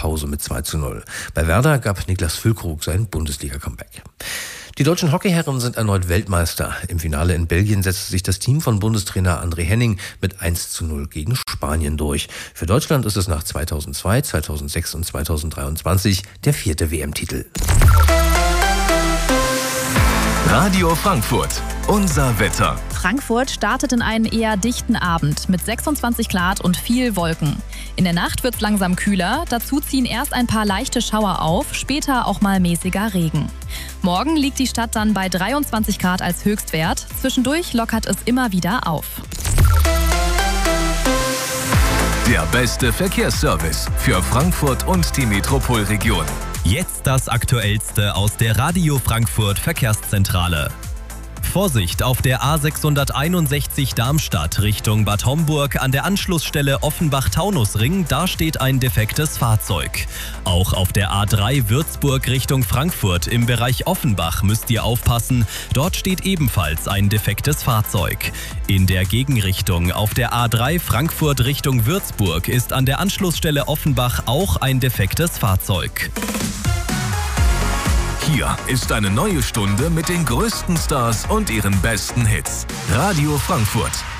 Hause mit 2:0. Bei Werder gab Niklas Füllkrug sein Bundesliga-Comeback. Die deutschen Hockeyherren sind erneut Weltmeister. Im Finale in Belgien setzte sich das Team von Bundestrainer André Henning mit 1:0 gegen Spanien durch. Für Deutschland ist es nach 2002, 2006 und 2023 der 4. WM-Titel. Radio Frankfurt, unser Wetter. Frankfurt startet in einen eher dichten Abend mit 26 Grad und viel Wolken. In der Nacht wird es langsam kühler, dazu ziehen erst ein paar leichte Schauer auf, später auch mal mäßiger Regen. Morgen liegt die Stadt dann bei 23 Grad als Höchstwert, zwischendurch lockert es immer wieder auf. Der beste Verkehrsservice für Frankfurt und die Metropolregion. Jetzt das Aktuellste aus der Radio Frankfurt Verkehrszentrale. Vorsicht auf der A661 Darmstadt Richtung Bad Homburg an der Anschlussstelle Offenbach-Taunusring, da steht ein defektes Fahrzeug. Auch auf der A3 Würzburg Richtung Frankfurt im Bereich Offenbach müsst ihr aufpassen, dort steht ebenfalls ein defektes Fahrzeug. In der Gegenrichtung auf der A3 Frankfurt Richtung Würzburg ist an der Anschlussstelle Offenbach auch ein defektes Fahrzeug. Hier ist eine neue Stunde mit den größten Stars und ihren besten Hits. Radio Frankfurt.